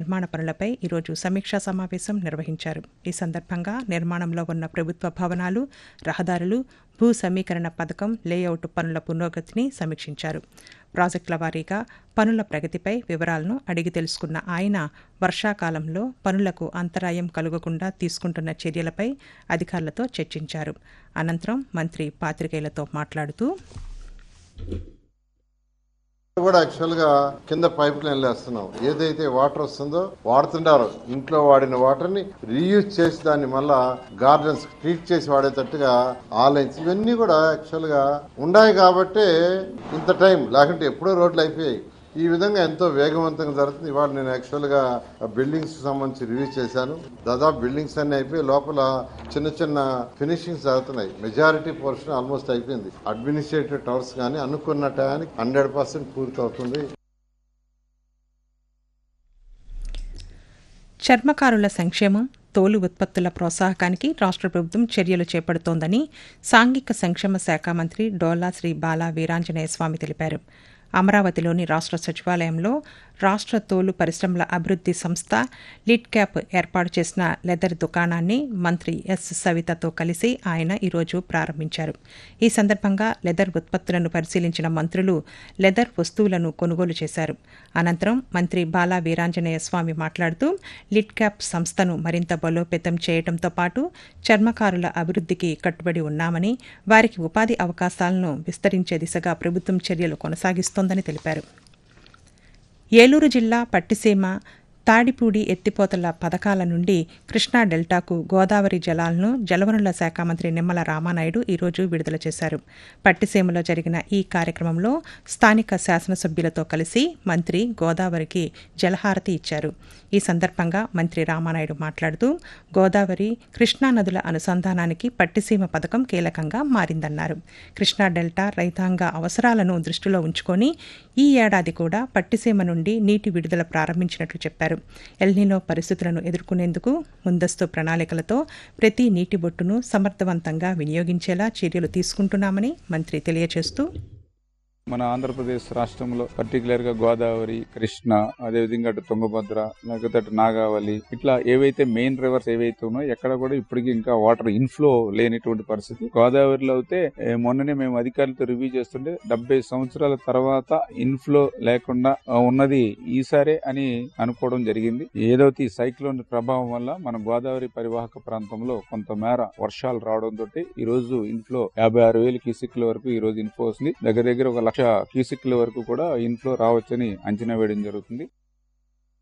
నిర్మాణ పనులపై ఈరోజు సమీక్షా సమావేశం నిర్వహించారు. ఈ సందర్భంగా నిర్మాణంలో ఉన్న ప్రభుత్వ భవనాలు, రహదారులు, భూ సమీకరణ పథకం లేఅవుట్ పనుల పురోగతిని సమీక్షించారు. ప్రాజెక్టుల వారీగా పనుల ప్రగతిపై వివరాలను అడిగి తెలుసుకున్న ఆయన వర్షాకాలంలో పనులకు అంతరాయం కలుగకుండా తీసుకుంటున్న చర్యలపై అధికారులతో చర్చించారు. అనంతరం మంత్రి పాత్రికేయులతో మాట్లాడుతూ కూడా యాక్చువల్ గా కింద పైప్ లైన్ వేస్తున్నాం. ఏదైతే వాటర్ వస్తుందో వాడుతుంటారో ఇంట్లో వాడిన వాటర్ ని రీయూజ్ చేసి దాన్ని మళ్ళా గార్డెన్స్ ట్రీట్ చేసి వాడేటట్టుగా ఆ లైన్స్ ఇవన్నీ కూడా యాక్చువల్ గా ఉన్నాయి కాబట్టి ఇంత టైం లేకుంటే ఎప్పుడో రోడ్లు అయిపోయాయి. ఈ విధంగా ఎంతో వేగవంతంగా జరుగుతుంది. ఇవాళ నేను యాక్చువల్ గా బిల్డింగ్స్ సంబంధించి రివ్యూ చేశాను. దాదాపు బిల్డింగ్స్ అన్ని అయిపోయి లోపల చిన్న చిన్న ఫినిషింగ్స్ జరుగుతున్నాయి. మెజారిటీ పోర్షన్ ఆల్మోస్ట్ అయిపోయింది. అడ్మినిస్ట్రేటివ్ టవర్స్ కానీ అనుకున్న టయానికి 100% పూర్తి అవుతుంది. చర్మకారుల సంక్షేమం, తోలు ఉత్పత్తుల ప్రోత్సాహకానికి రాష్ట్ర ప్రభుత్వం చర్యలు చేపడుతోందని సాంఘిక సంక్షేమ శాఖ మంత్రి డోలా శ్రీ బాలా వీరాంజనేయ స్వామి తెలిపారు. అమరావతిలోని రాష్ట్ర సచివాలయంలో రాష్ట్ర తోలు పరిశ్రమల అభివృద్ధి సంస్థ లిడ్ క్యాప్ ఏర్పాటు చేసిన లెదర్ దుకాణాన్ని మంత్రి ఎస్ సవితతో కలిసి ఆయన ఈరోజు ప్రారంభించారు. ఈ సందర్భంగా లెదర్ ఉత్పత్తులను పరిశీలించిన మంత్రులు లెదర్ వస్తువులను కొనుగోలు చేశారు. అనంతరం మంత్రి బాలా వీరాంజనేయ స్వామి మాట్లాడుతూ లిడ్ క్యాప్ సంస్థను మరింత బలోపేతం చేయడంతో పాటు చర్మకారుల అభివృద్ధికి కట్టుబడి ఉన్నామని, వారికి ఉపాధి అవకాశాలను విస్తరించే దిశగా ప్రభుత్వం చర్యలు కొనసాగిస్తోందని తెలిపారు. ఏలూరు జిల్లా పట్టిసీమ తాడిపూడి ఎత్తిపోతల పథకాల నుండి కృష్ణా డెల్టాకు గోదావరి జలాలను జలవనరుల శాఖ మంత్రి నిమ్మల రామానాయుడు ఈరోజు విడుదల చేశారు. పట్టిసీమలో జరిగిన ఈ కార్యక్రమంలో స్థానిక శాసనసభ్యులతో కలిసి మంత్రి గోదావరికి జలహారతి ఇచ్చారు. ఈ సందర్భంగా మంత్రి రామానాయుడు మాట్లాడుతూ గోదావరి, కృష్ణా నదుల అనుసంధానానికి పట్టిసీమ పథకం కీలకంగా మారిందన్నారు. కృష్ణా డెల్టా రైతాంగ అవసరాలను దృష్టిలో ఉంచుకొని ఈ ఏడాది కూడా పట్టిసీమ నుండి నీటి విడుదల ప్రారంభించినట్లు చెప్పారు. ఎల్నినో పరిస్థితులను ఎదుర్కొనేందుకు ముందస్తు ప్రణాళికలతో ప్రతి నీటి బొట్టును సమర్థవంతంగా వినియోగించేలా చర్యలు తీసుకుంటున్నామని మంత్రి తెలియజేస్తూ మన ఆంధ్రప్రదేశ్ రాష్ట్రంలో పర్టికులర్ గా గోదావరి, కృష్ణ, అదేవిధంగా అటు తుంగభద్ర, లేకపోతే అటు నాగావళి, ఇట్లా ఏవైతే మెయిన్ రివర్స్ ఏవైతే ఉన్నాయో ఎక్కడ కూడా ఇప్పటికీ ఇంకా వాటర్ ఇన్ఫ్లో లేనిటువంటి పరిస్థితి. గోదావరిలో అయితే మొన్ననే మేము అధికారులతో రివ్యూ చేస్తుంటే 70 సంవత్సరాల తర్వాత ఇన్ఫ్లో లేకుండా ఉన్నది ఈసారే అని అనుకోవడం జరిగింది. ఏదైతే ఈ సైక్లోన్ ప్రభావం వల్ల మన గోదావరి పరివాహక ప్రాంతంలో కొంతమేర వర్షాలు రావడంతో ఈ రోజు ఇన్ఫ్లో 56,000 క్యూసెక్ల వరకు ఈ రోజు ఇన్ఫ్లో వస్తుంది. దగ్గర 1,00,000 క్యూసెక్ల వరకు కూడా ఇన్ఫ్లో రావచ్చని అంచనా వేయడం జరుగుతుంది.